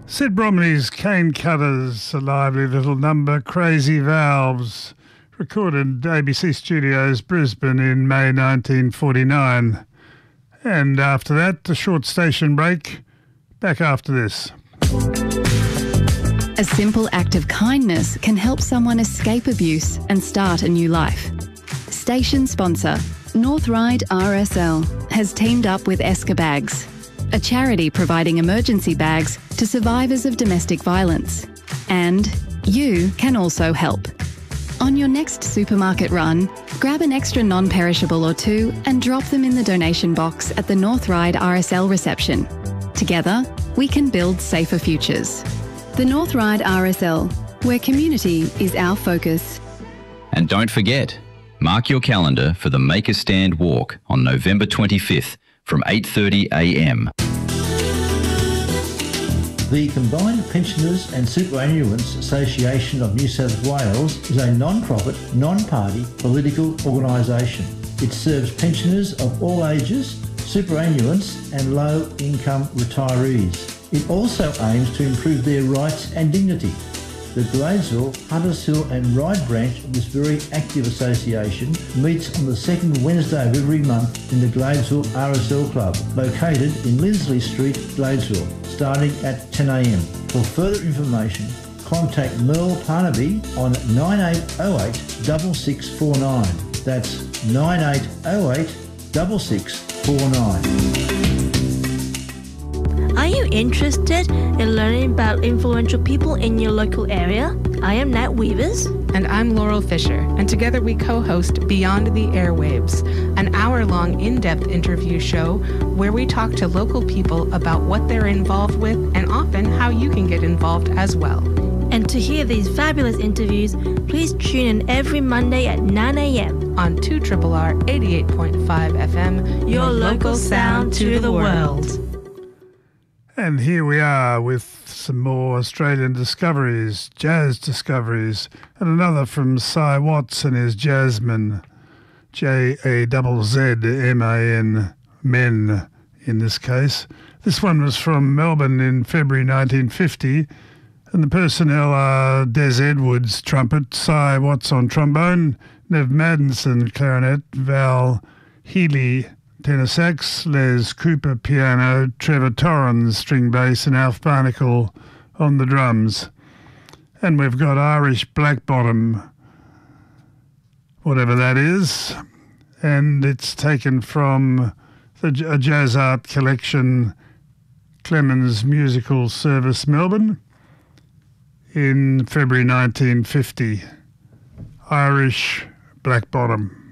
Sid Bromley's Cane Cutters, a lively little number, Crazy Valves, recorded ABC Studios, Brisbane in May 1949. And after that, a short station break. Back after this. A simple act of kindness can help someone escape abuse and start a new life. Station sponsor, North Ryde RSL, has teamed up with Esker Bags, a charity providing emergency bags to survivors of domestic violence. And you can also help. On your next supermarket run, grab an extra non-perishable or two and drop them in the donation box at the North Ryde RSL reception. Together, we can build safer futures. The North Ryde RSL, where community is our focus. And don't forget, mark your calendar for the Make a Stand walk on November 25th from 8:30 a.m. The Combined Pensioners and Superannuants Association of New South Wales is a non-profit, non-party political organisation. It serves pensioners of all ages, superannuants and low-income retirees. It also aims to improve their rights and dignity. The Gladesville, Hunters Hill and Ryde branch of this very active association meets on the second Wednesday of every month in the Gladesville RSL Club, located in Lindsley Street, Gladesville, starting at 10 a.m. For further information, contact Merle Parnaby on 9808 6649. That's 9808 6649. Are you interested in learning about influential people in your local area? I am Nat Weavers. And I'm Laurel Fisher, and together we co-host Beyond the Airwaves, an hour-long in-depth interview show where we talk to local people about what they're involved with and often how you can get involved as well. And to hear these fabulous interviews, please tune in every Monday at 9 a.m. on 2RRR 88.5 FM, your local sound to the world. And here we are with some more Australian discoveries, jazz discoveries, and another from Cy Watts and his Jazzmen, Jazzman, men in this case. This one was from Melbourne in February 1950, and the personnel are Des Edwards, trumpet, Cy Watts on trombone, Nev Maddenson, clarinet, Val Healy, tenor sax, Les Cooper piano, Trevor Torrens string bass and Alf Barnacle on the drums. And we've got Irish Black Bottom, whatever that is, and it's taken from a Jazz Art Collection, Clemens Musical Service, Melbourne, in February 1950. Irish Black Bottom.